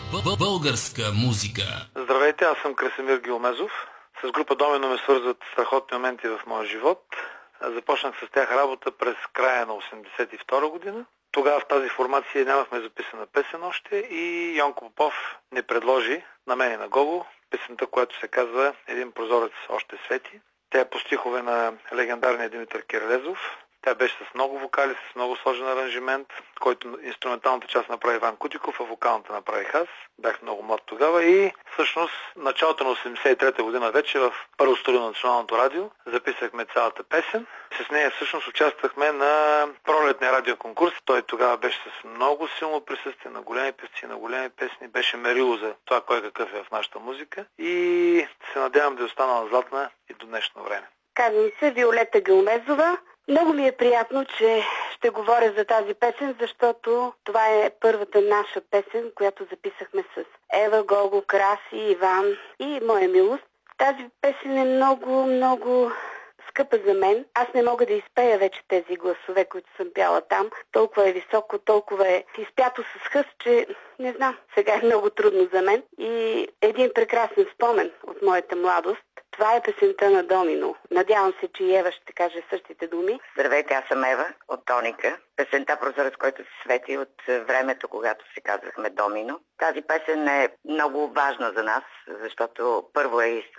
Българска музика. Здравейте, аз съм Красимир Гилмезов. С група Домино ме свързват страхотни моменти в моя живот. Започнах с тях работа през края на 1982 година. Тогава в тази формация нямахме записана песен още и Йонко Попов ни предложи на мен и на Гого песента, която се казва "Един прозорец още свети". Тя е по стихове на легендарния Димитър Киралезов. Тя беше с много вокали, с много сложен аранжимент, който инструменталната част направи Иван Кутиков, а вокалната направих аз. Бях много млад тогава и всъщност началото на 1983 година вече в първо студио на Националното радио записахме цялата песен. С нея всъщност участвахме на пролетния радиоконкурс. Той тогава беше с много силно присъствие на големи певци, на големи песни. Беше мерило за това кой какъв е в нашата музика и се надявам да е останала златна и до днешно време. Казвам се Виолета Гилмезова. Много ми е приятно, че ще говоря за тази песен, защото това е първата наша песен, която записахме с Ева, Гого, Краси, Иван и моя милост. Тази песен е много скъпа за мен. Аз не мога да изпея вече тези гласове, които съм пяла там. Толкова е високо, толкова е изпято с хъст, че не знам. Сега е много трудно за мен. И един прекрасен спомен от моята младост. Това е песента на Домино. Надявам се, че и Ева ще каже същите думи. Здравейте, аз съм Ева от Тоника. Песента "Прозорец, който се свети" от времето, когато си казвахме Домино. Тази песен е много важна за нас, защото първо е